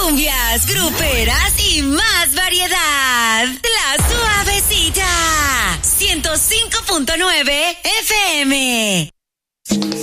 cumbias, gruperas y más variedad. La Suavecita. 105.9 FM.